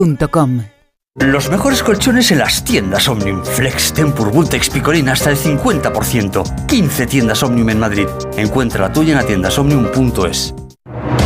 Omnium.com. Los mejores colchones en las tiendas Omnium. Flex, Tempur, Vultex, Picolín hasta el 50%. 15 tiendas Omnium en Madrid. Encuentra la tuya en atiendasomnium.es.